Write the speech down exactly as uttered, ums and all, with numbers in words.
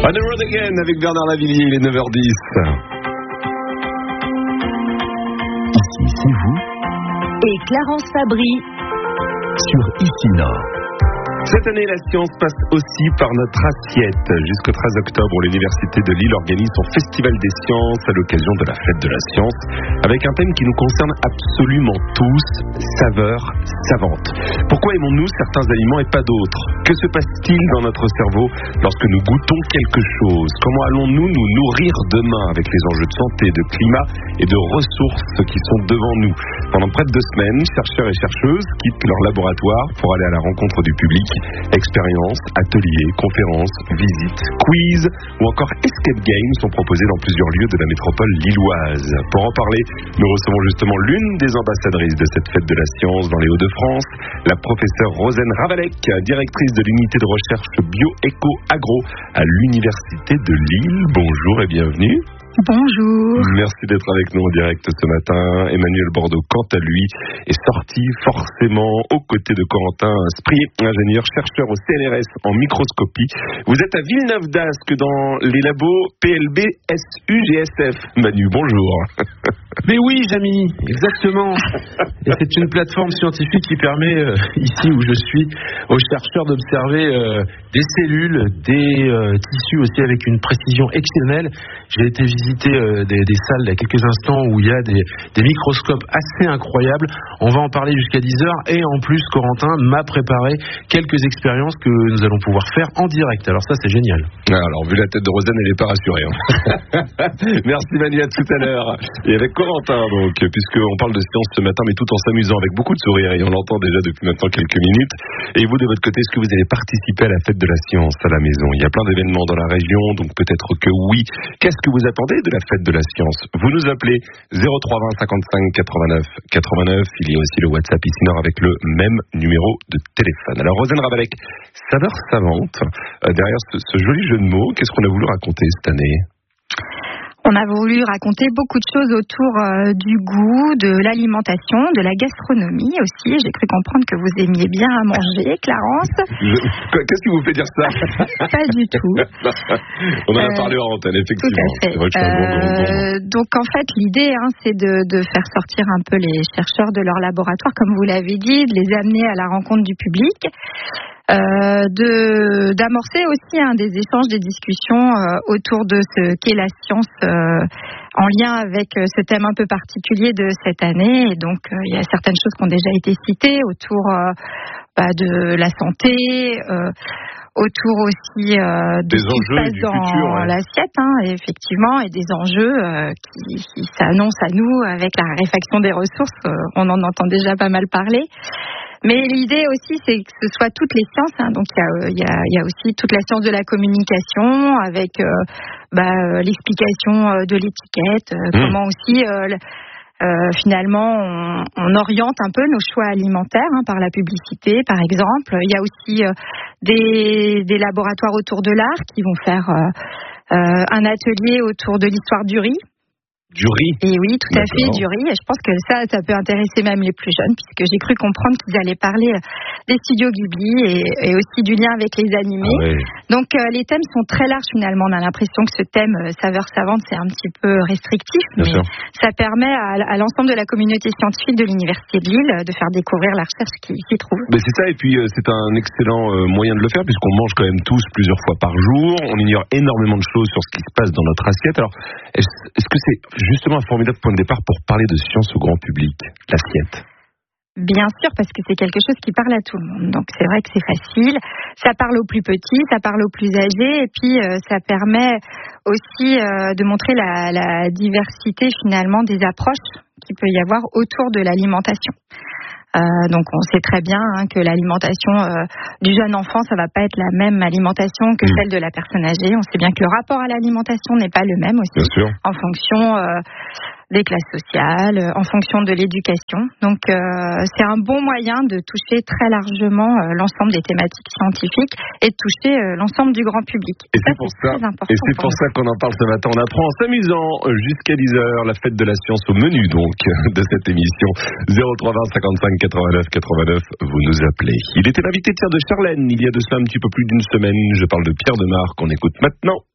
On the road again avec Bernard Lavilliers, il est neuf heures dix. Ici, c'est vous. Et Clarence Fabry. Sur Ici Nord. Cette année, la science passe aussi par notre assiette. Jusqu'au treize octobre, l'Université de Lille organise son Festival des sciences à l'occasion de la fête de la science, avec un thème qui nous concerne absolument tous, saveurs savantes. Pourquoi aimons-nous certains aliments et pas d'autres ? Que se passe-t-il dans notre cerveau lorsque nous goûtons quelque chose ? Comment allons-nous nous nourrir demain avec les enjeux de santé, de climat et de ressources qui sont devant nous ? Pendant près de deux semaines, chercheurs et chercheuses quittent leur laboratoire pour aller à la rencontre du public. Expériences, ateliers, conférences, visites, quiz ou encore escape games sont proposés dans plusieurs lieux de la métropole lilloise. Pour en parler, nous recevons justement l'une des ambassadrices de cette fête de la science dans les Hauts-de-France, la professeure Rosen Ravalec, directrice de l'unité de recherche bio-éco-agro à l'Université de Lille. Bonjour et bienvenue. Bonjour. Merci d'être avec nous en direct ce matin. Emmanuel Bordeaux, quant à lui, est sorti forcément aux côtés de Corentin Sprier, ingénieur, chercheur au C N R S en microscopie. Vous êtes à Villeneuve d'Ascq dans les labos P L B S U G S F. Manu, bonjour. Mais oui, Jamy, exactement. Et c'est une plateforme scientifique qui permet, euh, ici où je suis, aux chercheurs d'observer euh, des cellules, des euh, tissus aussi avec une précision exceptionnelle. J'ai été visiter euh, des, des salles il y a quelques instants où il y a des, des microscopes assez incroyables. On va en parler jusqu'à dix heures. Et en plus, Corentin m'a préparé quelques expériences que nous allons pouvoir faire en direct. Alors ça, c'est génial. Alors, vu la tête de Rosen, elle n'est pas rassurée. Hein. Merci Manu, à tout à l'heure. Et avec Corentin, donc, puisqu'on parle de science ce matin, mais tout en s'amusant avec beaucoup de sourires, et on l'entend déjà depuis maintenant quelques minutes. Et vous, de votre côté, est-ce que vous allez participer à la fête de la science à la maison ? Il y a plein d'événements dans la région, donc peut-être que oui. Qu'est-ce que vous attendez de la fête de la science ? Vous nous appelez zéro trois vingt cinquante-cinq quatre-vingt-neuf quatre-vingt-neuf. Il y a aussi le WhatsApp ici Nord avec le même numéro de téléphone. Alors, Rosen Ravalec, saveur savante, euh, derrière ce, ce joli jeu de mots, qu'est-ce qu'on a voulu raconter cette année ? On a voulu raconter beaucoup de choses autour euh, du goût, de l'alimentation, de la gastronomie aussi. J'ai cru comprendre que vous aimiez bien à manger, Clarence. Je... Qu'est-ce qui vous fait dire ça ? Pas du tout. On en a euh, parlé en antenne, effectivement. Tout à fait. C'est vrai que je suis un bon, bon, bon. Euh, donc en fait, l'idée, hein, c'est de, de faire sortir un peu les chercheurs de leur laboratoire, comme vous l'avez dit, de les amener à la rencontre du public. Euh, de d'amorcer aussi hein, des échanges, des discussions euh, autour de ce qu'est la science euh, en lien avec euh, ce thème un peu particulier de cette année. Et donc euh, il y a certaines choses qui ont déjà été citées autour euh, bah, de la santé, euh, autour aussi euh, de des ce qui se passe dans futur, ouais. l'assiette, hein, effectivement, et des enjeux euh, qui, qui s'annoncent à nous avec la raréfaction des ressources. Euh, on en entend déjà pas mal parler. Mais l'idée aussi, c'est que ce soit toutes les sciences. Hein. Donc, il y a, il y a, il y a aussi toute la science de la communication avec euh, bah, l'explication de l'étiquette, euh, mmh. comment aussi, euh, euh, finalement, on, on oriente un peu nos choix alimentaires hein, par la publicité, par exemple. Il y a aussi euh, des, des laboratoires autour de l'art qui vont faire euh, euh, un atelier autour de l'histoire du riz. Du riz. Et oui, tout à fait, du riz. Et je pense que ça, ça peut intéresser même les plus jeunes, puisque j'ai cru comprendre qu'ils allaient parler des studios Ghibli et, et aussi du lien avec les animés. Ah ouais. Donc, euh, les thèmes sont très larges finalement. On a l'impression que ce thème euh, saveur savante, c'est un petit peu restrictif, Bien mais sûr. ça permet à, à l'ensemble de la communauté scientifique de l'Université de Lille de faire découvrir la recherche qui s'y trouve. Mais c'est ça, et puis euh, c'est un excellent euh, moyen de le faire, puisqu'on mange quand même tous plusieurs fois par jour. On ignore énormément de choses sur ce qui se passe dans notre assiette. Alors, est-ce, est-ce que c'est justement un formidable point de départ pour parler de science au grand public, l'assiette? Bien sûr, parce que c'est quelque chose qui parle à tout le monde. Donc c'est vrai que c'est facile. Ça parle aux plus petits, ça parle aux plus âgés, et puis euh, ça permet aussi euh, de montrer la, la diversité finalement des approches qu'il peut y avoir autour de l'alimentation. Euh, donc on sait très bien hein, que l'alimentation euh, du jeune enfant, ça va pas être la même alimentation que mmh. celle de la personne âgée. On sait bien que le rapport à l'alimentation n'est pas le même aussi, en fonction euh, des classes sociales, en fonction de l'éducation. Donc euh, c'est un bon moyen de toucher très largement euh, l'ensemble des thématiques scientifiques et de toucher euh, l'ensemble du grand public. Et ça, c'est pour ça, et c'est pour, pour ça qu'on en parle ce matin. On apprend en s'amusant jusqu'à dix heures la fête de la science au menu donc de cette émission. zéro trois vingt cinquante-cinq quatre-vingt-neuf quatre-vingt-neuf, vous nous appelez. Il était l'invité de Pierre de Charlène il y a de ça un petit peu plus d'une semaine. Je parle de Pierre Demar qu'on écoute maintenant.